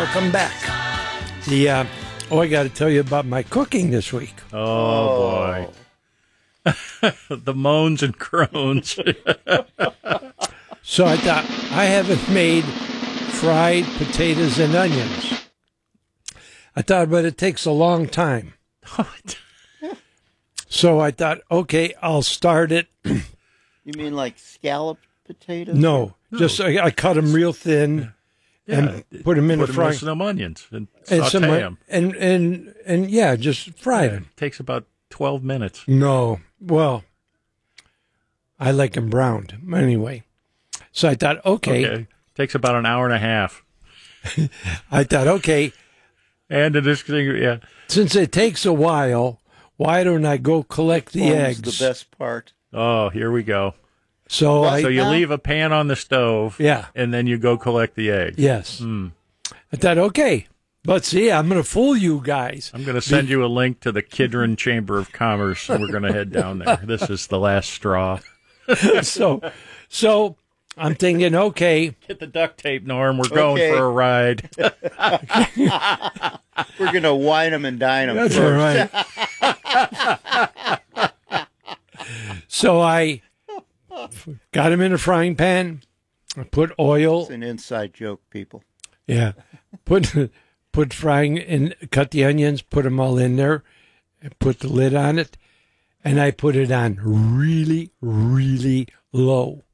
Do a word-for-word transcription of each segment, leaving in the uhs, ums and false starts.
welcome back. The uh, oh, I got to tell you about my cooking this week. Oh, boy. The moans and groans. So I thought, I haven't made fried potatoes and onions. I thought, but it takes a long time. So I thought, okay, I'll start it. You mean like scalloped potatoes? No, No. just I, I cut them real thin and Yeah, put them in put a them frying with some onions and and saute some them. and and and yeah, just fry them. It takes about twelve minutes. No, well, I like them browned anyway. So I thought, okay, Okay. Takes about an hour and a half. I thought, okay, And it is, yeah. since it takes a while, why don't I go collect the Form's eggs? the best part. Oh, here we go. So Well, I, So you now- leave a pan on the stove. yeah, And then you go collect the eggs. yes. Hmm. I thought, okay, but see, I'm going to fool you guys. I'm going to send you a link to the Kidron Chamber of Commerce. We're going to head down there. This is the last straw. so, so I'm thinking, okay, Get the duct tape, Norm. We're going Okay. for a ride. We're going to wine them and dine them that's first. all right. So I got them in a frying pan. I put oil. It's an inside joke, people. Yeah, put put frying and cut the onions. Put them all in there. And put the lid on it, and I put it on really, really low.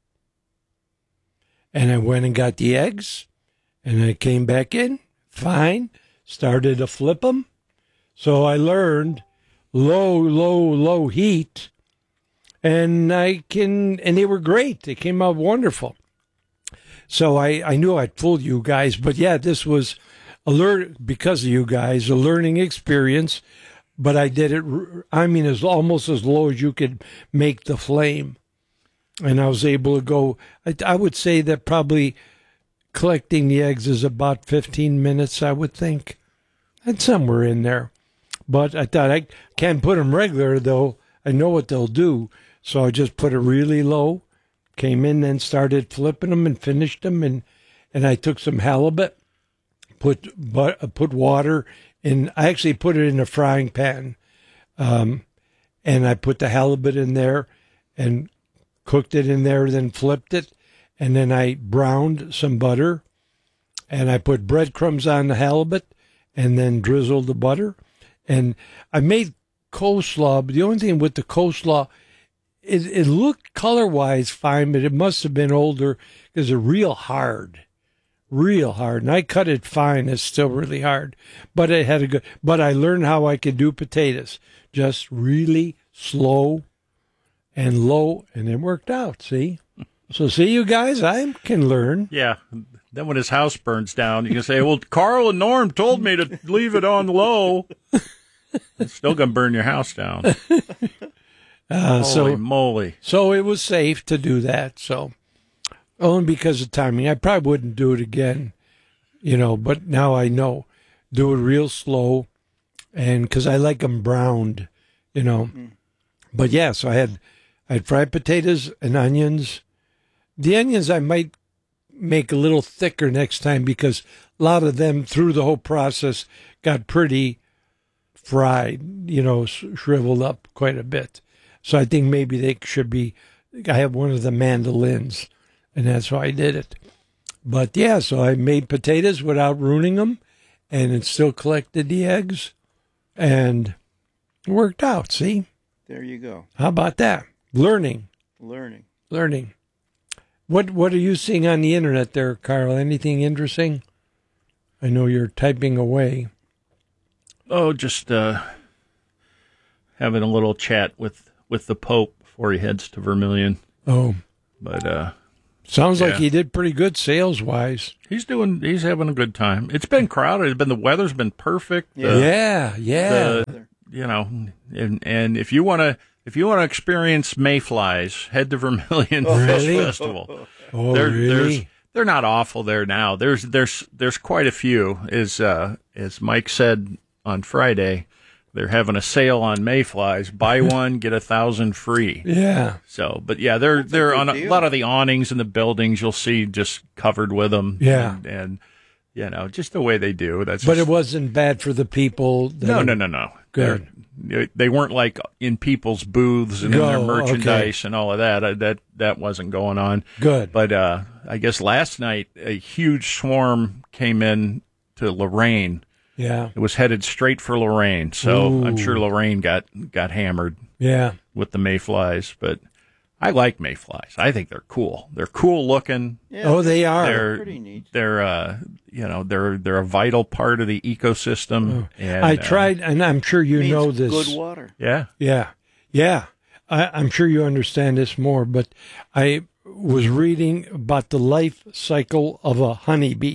And I went and got the eggs, and I came back in. Fine. Started to flip them. So I learned low, low, low heat, and I can, and they were great. They came out wonderful. So I, I knew I'd fool you guys, but yeah, this was a learn because of you guys, a learning experience. But I did it. r- I mean, as almost as low as you could make the flame, and I was able to go. I, I would say that probably collecting the eggs is about fifteen minutes. I would think, and somewhere in there. But I thought I can't put them regular though. I know what they'll do, so I just put it really low. Came in and started flipping them and finished them, and and I took some halibut, put but put water in. I actually put it in a frying pan, um, and I put the halibut in there and cooked it in there. Then flipped it, and then I browned some butter, and I put breadcrumbs on the halibut, and then drizzled the butter, and I made coleslaw. But the only thing with the coleslaw, It, it looked color-wise fine, but it must have been older because it's real hard, real hard. And I cut it fine. It's still really hard, but it had a good. But I learned how I could do potatoes, just really slow and low, and it worked out. See, so see you guys, I can learn. Yeah. Then when his house burns down, you can say, well, Carl and Norm told me to leave it on low. It's still going to burn your house down. Uh, Holy so moly. so it was safe to do that. So only because of timing, I probably wouldn't do it again, you know. But now I know, do it real slow, and because I like them browned, you know. Mm. But yeah, so I had I had fried potatoes and onions. The onions I might make a little thicker next time because a lot of them through the whole process got pretty fried, you know, shriveled up quite a bit. So I think maybe they should be, I have one of the mandolins, and that's why I did it. But yeah, so I made potatoes without ruining them, and it still collected the eggs, and it worked out, see? There you go. How about that? Learning, Learning. learning. What What are you seeing on the internet there, Carl? Anything interesting? I know you're typing away. Oh, just uh, having a little chat with, with the Pope before he heads to Vermilion. Oh, But uh, sounds like yeah. he did pretty good sales-wise. he's doing, he's having a good time. It's been crowded. It's been, the weather's been perfect. Yeah. The- yeah, yeah. the- you know, and and if you want to if you want to experience mayflies, head to Vermilion Fish Really? Festival. oh, They're, really? There's, they're not awful there now. There's there's there's quite a few. As uh, as Mike said on Friday, they're having a sale on mayflies. Buy one, get a thousand free. Yeah. So, but yeah, they're they're good on a deal. lot of the awnings in the buildings. You'll see just covered with them. Yeah. and, and You know, just the way they do. That's But just, it wasn't bad for the people. That no, no, no, no. Good. They're, they weren't like in people's booths and in their Oh, merchandise and all of that. Uh, That that wasn't going on. Good. But uh, I guess last night a huge swarm came in to Lorraine. Yeah. It was headed straight for Lorraine, so Ooh. I'm sure Lorraine got got hammered Yeah. with the mayflies. But I like mayflies. I think they're cool. They're cool looking. Yeah, Oh, they are. They're pretty neat. they're uh, you know they're they're a vital part of the ecosystem. And, I uh, tried, and I'm sure you Means know this. good water. yeah. Yeah, yeah. I, I'm sure you understand this more, but I was reading about the life cycle of a honeybee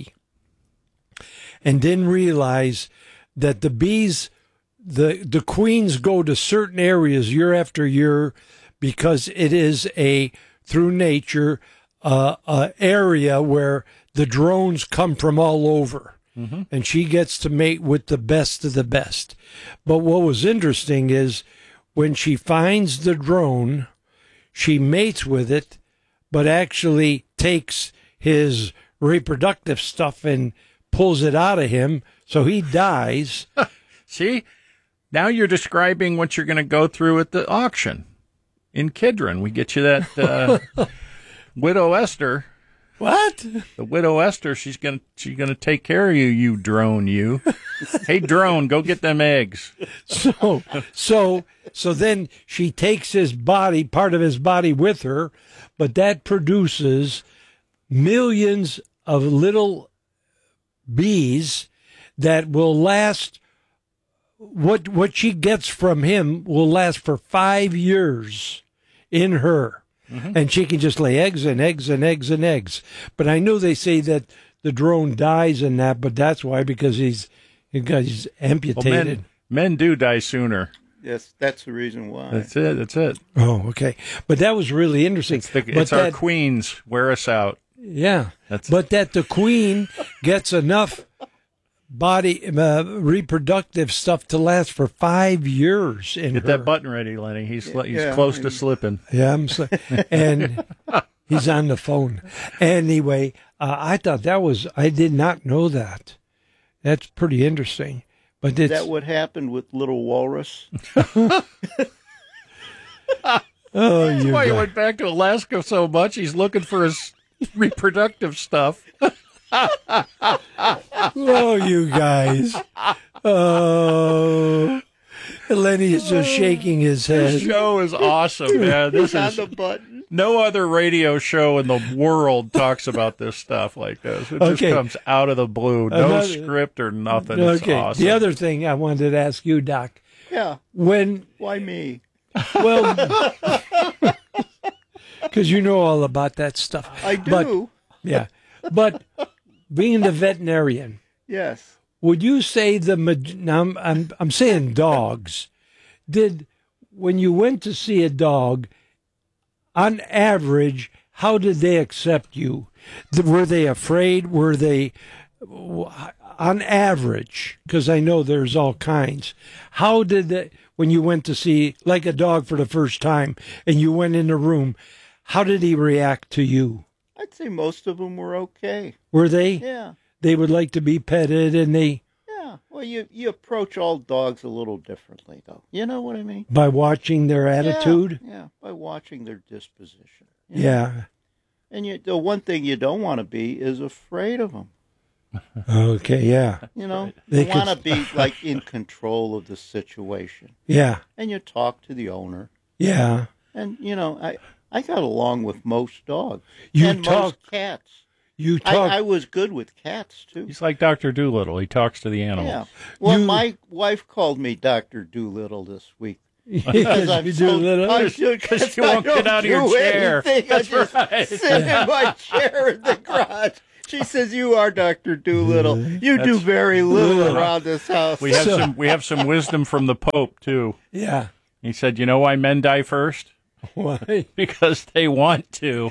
and didn't realize that the bees, the the queens go to certain areas year after year because it is a, through nature, uh, a area where the drones come from all over. And she gets to mate with the best of the best. But what was interesting is when she finds the drone, she mates with it, but actually takes his reproductive stuff and pulls it out of him, so he dies. See, now you're describing what you're going to go through at the auction in Kidron. We get you that uh, widow Esther. What? The widow Esther, she's gonna she's gonna take care of you, you drone, you. Hey drone, go get them eggs. So, so, so then she takes his body, part of his body with her, but that produces millions of little bees that will last. What what she gets from him will last for five years in her. Mm-hmm. And she can just lay eggs and eggs and eggs and eggs. But I know they say that the drone dies in that, but that's why, because he's he's Well, amputated. men, men do die sooner. Yes, that's the reason why. That's it. That's it. Oh, okay. But that was really interesting. It's, the, but it's our that, queens. Wear us out. yeah. That's But that the queen gets enough body uh, reproductive stuff to last for five years in Get her. that button ready, Lenny. He's he's Yeah, close I- to slipping. Yeah, I'm so, and he's on the phone. Anyway, uh, I thought that was, I did not know that. That's pretty interesting. But Is it's, that what happened with Little Walrus? oh, That's you why he guys. went back to Alaska so much. He's looking for his reproductive stuff. Oh, you guys. Oh. Lenny is just shaking his This head. show is awesome, man. This On is the button. no other radio show in the world talks about this stuff like this. It just Okay. comes out of the blue, no Another- script or nothing. It's Okay. awesome. The other thing I wanted to ask you, Doc, Yeah. when, Why me? well, because you know all about that stuff. I do. But, yeah. But being the veterinarian, Yes. would you say the maj- now I'm, I'm I'm saying dogs, did when you went to see a dog, on average, how did they accept you? Th- Were they afraid? Were they, w- on average? Because I know there's all kinds. How did they, when you went to see like a dog for the first time and you went in the room? How did he react to you? I'd say most of them were okay. Were they? Yeah. They would like to be petted, and they, Yeah. Well, you, you approach all dogs a little differently, though. You know what I mean? by watching their attitude. Yeah. yeah, by watching their disposition. you know? Yeah. And you, the one thing you don't want to be is afraid of them. Okay. Yeah. You know, They you want to could- be like in control of the situation. Yeah. And you talk to the owner. Yeah. And, you know, I, I got along with most dogs. You and talk- most cats. You I, talk. I was good with cats, too. He's like Doctor Doolittle. He talks to the animals. Yeah. Well, You- my wife called me Doctor Doolittle this week. Because I'm you do so- little. I'm so- 'Cause you I won't don't get out of your do chair. anything. That's I just right. sit in my chair in the garage. She says, "You are Doctor Doolittle. You do very little around this house." We have So- some we have some wisdom from the Pope too. Yeah. He said, "You know why men die first? Why? Because they want to."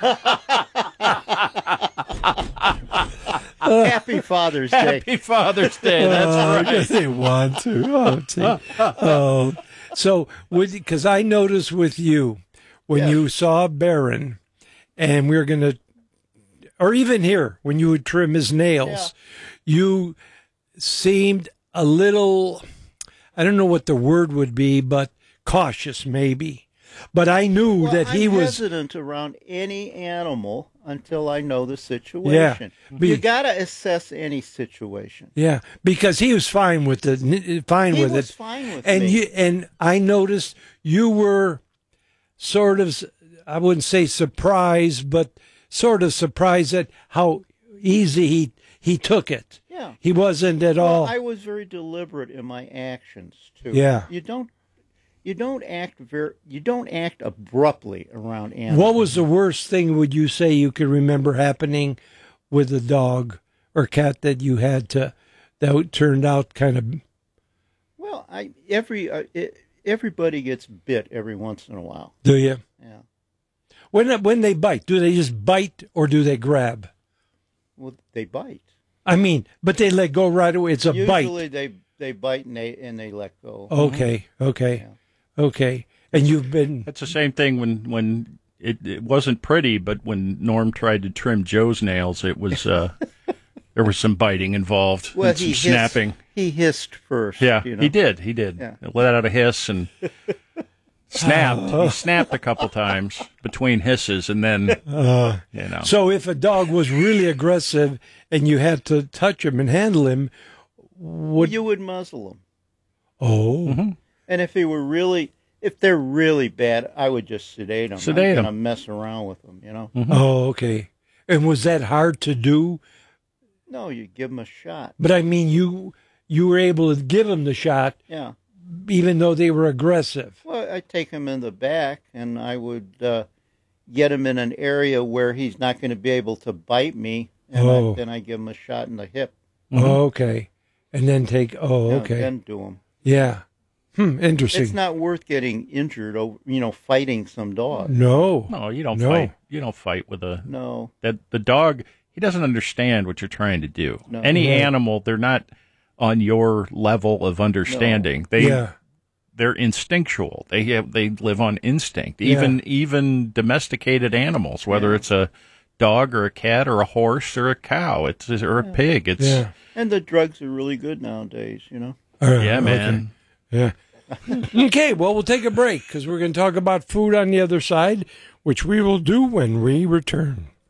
Happy Father's Day. Happy Father's Day. That's Oh, right. because they want to. Oh, gee. Oh. So, because I noticed with you when Yeah. you saw Baron, and we were going to, or even here, when you would trim his nails, you seemed a little, I don't know what the word would be, but cautious maybe. But I knew Well, that he I'm was hesitant around any animal until I know the situation. Be- You got to assess any situation. Yeah, because he was fine with it, fine He with was it, fine with and me. you and I noticed you were sort of, I wouldn't say surprised, but sort of surprised at how easy he he took it. Yeah. He wasn't at all. Well, I was very deliberate in my actions too. Yeah. You don't you don't act very you don't act abruptly around animals. What was the worst thing would you say you could remember happening with a dog or cat that you had to that turned out kind of? Well, I every uh, it, everybody gets bit every once in a while. Do you? Yeah. When when they bite, do they just bite or do they grab? Well, they bite. I mean, but they let go right away. It's a Usually bite. they they bite and they and they let go. Okay, okay, okay. And you've been It's the same thing when when it, it wasn't pretty, but when Norm tried to trim Joe's nails, it was uh, there was some biting involved, Well, and some he hissed, snapping. He hissed first. Yeah, you know? he did. He did. Yeah. Let out a hiss and snapped. He snapped a couple times between hisses, and then uh, you know. so if a dog was really aggressive and you had to touch him and handle him, would You would muzzle them, oh Mm-hmm. and if he were really, if they're really bad, I would just sedate them. Sedate I'm 'em. gonna mess around with them, you know. oh okay. And was that hard to do? No, you give them a shot. But I mean, you you were able to give them the shot Yeah. even though they were aggressive. Well, I take him in the back, and I would uh, get him in an area where he's not going to be able to bite me, and Oh. I, then I give him a shot in the hip. Oh, okay. And then take. Oh, you know, okay. Then do him. Yeah. Hmm. Interesting. It's not worth getting injured over, you know, fighting some dog. No. No, you don't No. fight. You don't fight with a No. that the dog. He doesn't understand what you're trying to do. No. Any Right. animal, they're not on your level of understanding. They Yeah. they're instinctual. They have, they live on instinct. Yeah. Even even domesticated animals, whether Yeah. it's a dog or a cat or a horse or a cow, it's or a pig. It's Yeah. And the drugs are really good nowadays, you know. All right, yeah, okay. man. Yeah. Okay, well, we'll take a break because we're going to talk about food on the other side, which we will do when we return.